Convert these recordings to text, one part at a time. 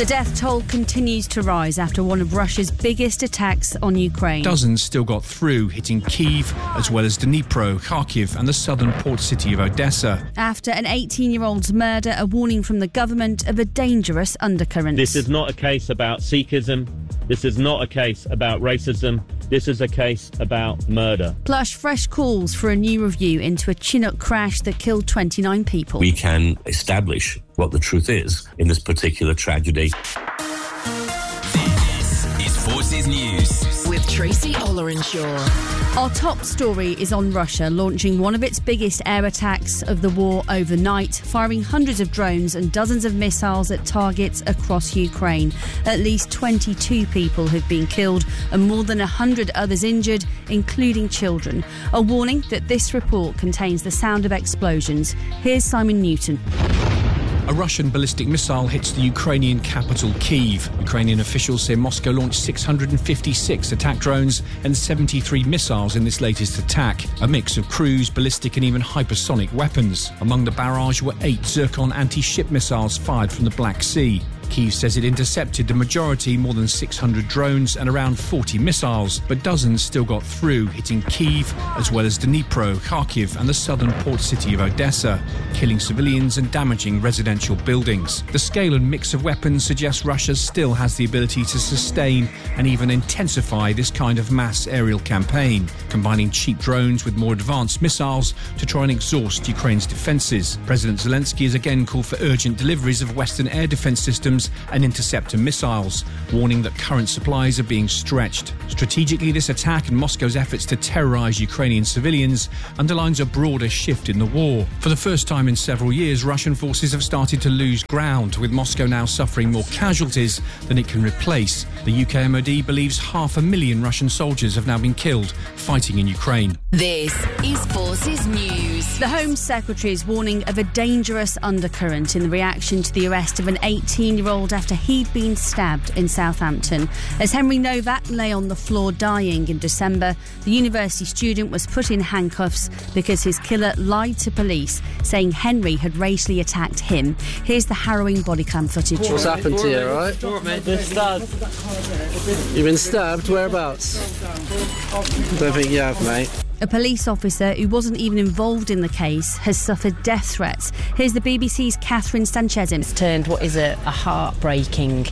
The death toll continues to rise after one of Russia's biggest attacks on Ukraine. Dozens still got through, hitting Kyiv, as well as Dnipro, Kharkiv and the southern port city of Odessa. After an 18-year-old's murder, a warning from the government of a dangerous undercurrent. This is not a case about Sikhism. This is not a case about racism. This is a case about murder. Plus, fresh calls for a new review into a Chinook crash that killed 29 people. We can establish what the truth is in this particular tragedy. This is Forces News with Tracy Ollerenshaw. Our top story is on Russia launching one of its biggest air attacks of the war overnight, firing hundreds of drones and dozens of missiles at targets across Ukraine. At least 22 people have been killed and more than 100 others injured, including children. A warning that this report contains the sound of explosions. Here's Simon Newton. A Russian ballistic missile hits the Ukrainian capital, Kyiv. Ukrainian officials say Moscow launched 656 attack drones and 73 missiles in this latest attack, a mix of cruise, ballistic and even hypersonic weapons. Among the barrage were 8 Zircon anti-ship missiles fired from the Black Sea. Kyiv says it intercepted the majority, more than 600 drones and around 40 missiles, but dozens still got through, hitting Kyiv as well as Dnipro, Kharkiv and the southern port city of Odessa, killing civilians and damaging residential buildings. The scale and mix of weapons suggests Russia still has the ability to sustain and even intensify this kind of mass aerial campaign, combining cheap drones with more advanced missiles to try and exhaust Ukraine's defences. President Zelensky has again called for urgent deliveries of Western air defence systems and interceptor missiles, warning that current supplies are being stretched. Strategically, this attack and Moscow's efforts to terrorise Ukrainian civilians underlines a broader shift in the war. For the first time in several years, Russian forces have started to lose ground, with Moscow now suffering more casualties than it can replace. The UK MOD believes 500,000 Russian soldiers have now been killed fighting in Ukraine. This is Forces News. The Home Secretary is warning of a dangerous undercurrent in the reaction to the arrest of an 18-year-old after he'd been stabbed in Southampton. As Henry Novak lay on the floor dying in December, the university student was put in handcuffs because his killer lied to police, saying Henry had racially attacked him. Here's the harrowing body cam footage. What's happened to you, right? Been stabbed. You've been stabbed? Whereabouts? Don't think you have, mate. A police officer who wasn't even involved in the case has suffered death threats. Here's the BBC's Catherine Sanchez. It's turned what is a heartbreaking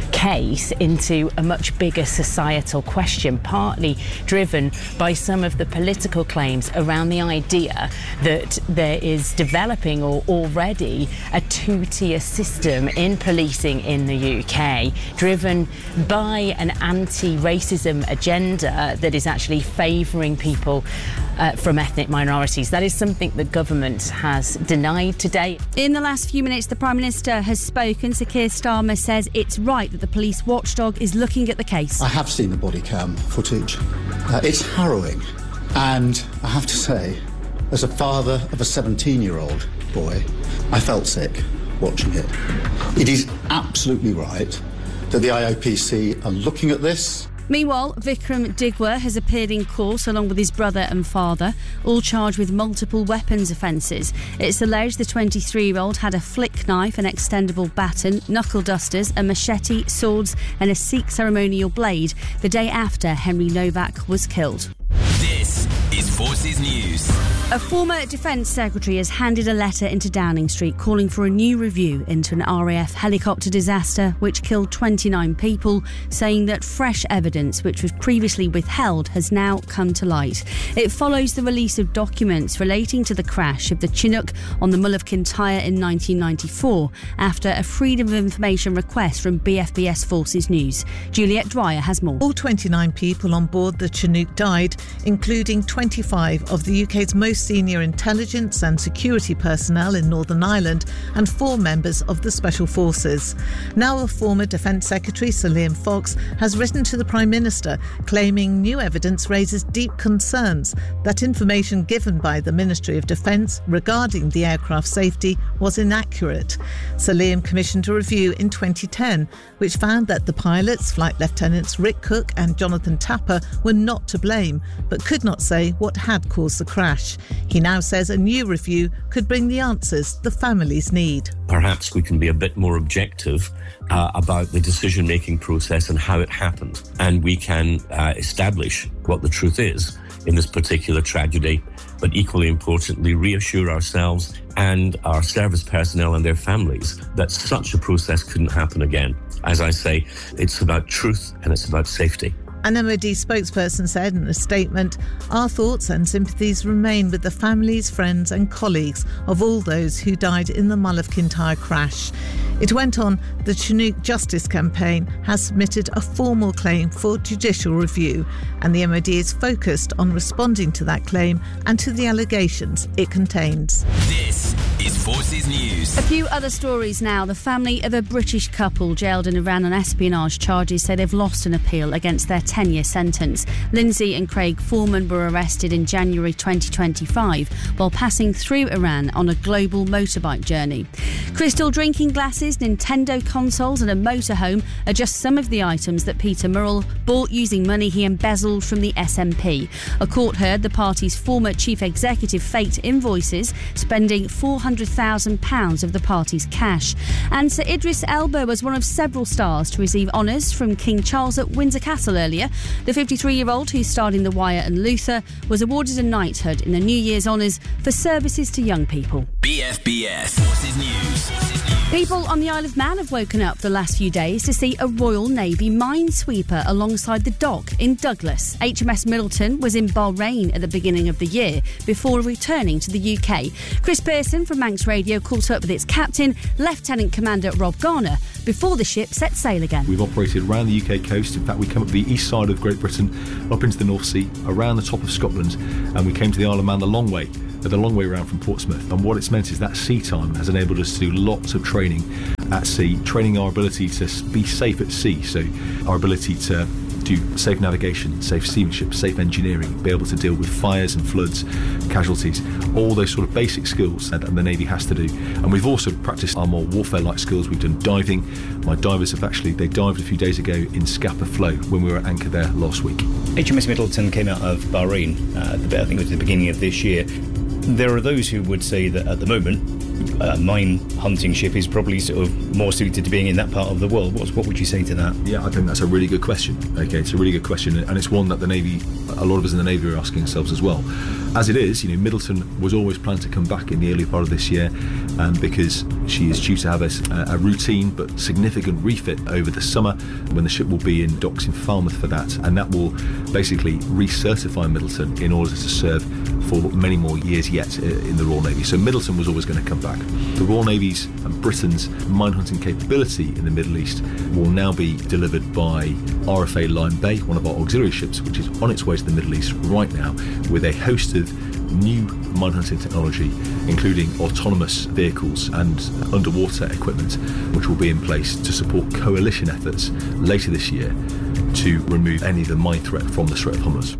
case into a much bigger societal question, partly driven by some of the political claims around the idea that there is developing or already a two-tier system in policing in the UK, driven by an anti-racism agenda that is actually favouring people from ethnic minorities. That is something the government has denied today. In the last few minutes, the Prime Minister has spoken. Sir Keir Starmer says it's right that the police watchdog is looking at the case. I have seen the body cam footage. It's harrowing. And I have to say, as a father of a 17-year-old boy, I felt sick watching it. It is absolutely right that the IOPC are looking at this. Meanwhile, Vikram Digwa has appeared in court along with his brother and father, all charged with multiple weapons offences. It's alleged the 23-year-old had a flick knife, an extendable baton, knuckle dusters, a machete, swords and a Sikh ceremonial blade the day after Henry Novak was killed. This is Forces News. A former Defence Secretary has handed a letter into Downing Street calling for a new review into an RAF helicopter disaster which killed 29 people, saying that fresh evidence which was previously withheld has now come to light. It follows the release of documents relating to the crash of the Chinook on the Mull of Kintyre in 1994 after a Freedom of Information request from BFBS Forces News. Juliet Dwyer has more. All 29 people on board the Chinook died, including 25 of the UK's most senior intelligence and security personnel in Northern Ireland and 4 members of the Special Forces. Now a former Defence Secretary, Sir Liam Fox, has written to the Prime Minister claiming new evidence raises deep concerns that information given by the Ministry of Defence regarding the aircraft safety was inaccurate. Sir Liam commissioned a review in 2010 which found that the pilots, Flight Lieutenants Rick Cook and Jonathan Tapper, were not to blame but could not say what had caused the crash. He now says a new review could bring the answers the families need. Perhaps we can be a bit more objective about the decision-making process and how it happened. And we can establish what the truth is in this particular tragedy, but equally importantly, reassure ourselves and our service personnel and their families that such a process couldn't happen again. As I say, it's about truth and it's about safety. An MOD spokesperson said in a statement, "Our thoughts and sympathies remain with the families, friends and colleagues of all those who died in the Mull of Kintyre crash." It went on, the Chinook Justice Campaign has submitted a formal claim for judicial review, and the MOD is focused on responding to that claim and to the allegations it contains. This is Forces News. A few other stories now. The family of a British couple jailed in Iran on espionage charges say they've lost an appeal against their 10-year sentence. Lindsay and Craig Foreman were arrested in January 2025 while passing through Iran on a global motorbike journey. Crystal drinking glasses, Nintendo consoles and a motorhome are just some of the items that Peter Murrell bought using money he embezzled from the SNP. A court heard the party's former chief executive faked invoices, spending £400,000 of the party's cash. And Sir Idris Elba was one of several stars to receive honours from King Charles at Windsor Castle earlier. The 53-year-old, who starred in The Wire and Luther, was awarded a knighthood in the New Year's honours for services to young people. BFBS Forces News. People on the Isle of Man have woken up the last few days to see a Royal Navy minesweeper alongside the dock in Douglas. HMS Middleton was in Bahrain at the beginning of the year before returning to the UK. Chris Pearson from Manx Radio caught up with its captain, Lieutenant Commander Rob Garner, before the ship set sail again. We've operated around the UK coast. In fact, we come up the east side of Great Britain, up into the North Sea, around the top of Scotland, and we came to the Isle of Man the long way around from Portsmouth. And what it's meant is that sea time has enabled us to do lots of training at sea, training our ability to be safe at sea, so our ability to do safe navigation, safe seamanship, safe engineering, be able to deal with fires and floods, casualties, all those sort of basic skills that the Navy has to do. And we've also practiced our more warfare-like skills. We've done diving. My divers they dived a few days ago in Scapa Flow when we were at anchor there last week. HMS Middleton came out of Bahrain, I think it was the beginning of this year. There are those who would say that at the moment, a mine hunting ship is probably sort of more suited to being in that part of the world. What would you say to that? Yeah, I think that's a really good question. Okay, it's a really good question, and it's one that the Navy, a lot of us in the Navy are asking ourselves as well. As it is, Middleton was always planned to come back in the early part of this year because she is due to have a routine but significant refit over the summer when the ship will be in docks in Falmouth for that, and that will basically recertify Middleton in order to serve for many more years yet in the Royal Navy. So Middleton was always going to come back. The Royal Navy's and Britain's mine hunting capability in the Middle East will now be delivered by RFA Lyme Bay, one of our auxiliary ships, which is on its way to the Middle East right now with a host of new mine hunting technology, including autonomous vehicles and underwater equipment, which will be in place to support coalition efforts later this year to remove any of the mine threat from the Strait of Hormuz.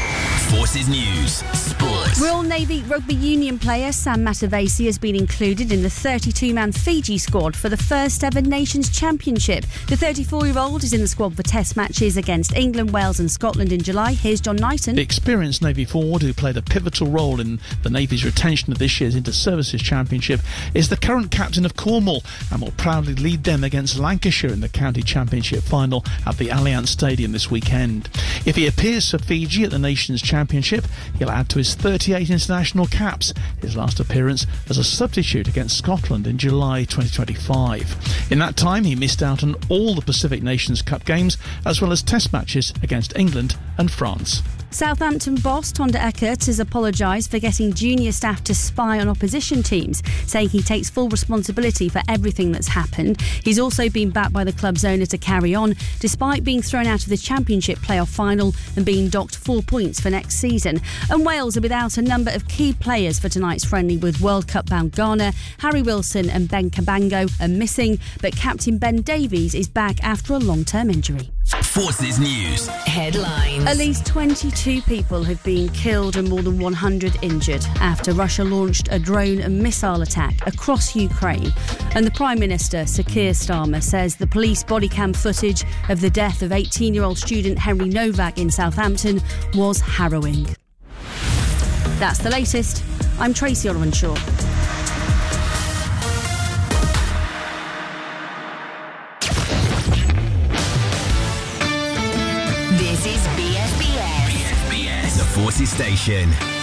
Forces News Sport. Royal Navy rugby union player Sam Matavesi has been included in the 32-man Fiji squad for the first ever Nations Championship. The 34-year-old is in the squad for test matches against England, Wales and Scotland in July. Here's John Knighton. The experienced Navy forward who played a pivotal role in the Navy's retention of this year's Inter-Services Championship is the current captain of Cornwall and will proudly lead them against Lancashire in the County Championship final at the Allianz Stadium this weekend. If he appears for Fiji at the Nations Championship, he'll add to his 38 international caps, his last appearance as a substitute against Scotland in July 2025. In that time, he missed out on all the Pacific Nations Cup games, as well as test matches against England and France. Southampton boss Tonda Eckert has apologised for getting junior staff to spy on opposition teams, saying he takes full responsibility for everything that's happened. He's also been backed by the club's owner to carry on, despite being thrown out of the Championship playoff final and being docked 4 points for next season. And Wales are without a number of key players for tonight's friendly, with World Cup-bound Ghana. Harry Wilson and Ben Cabango are missing, but captain Ben Davies is back after a long-term injury. Forces News headlines. At least 22 people have been killed and more than 100 injured after Russia launched a drone and missile attack across Ukraine. And the Prime Minister, Sir Keir Starmer, says the police body cam footage of the death of 18-year-old student Henry Novak in Southampton was harrowing. That's the latest. I'm Tracy Olwenshaw. This is BFBS. The Forces Station.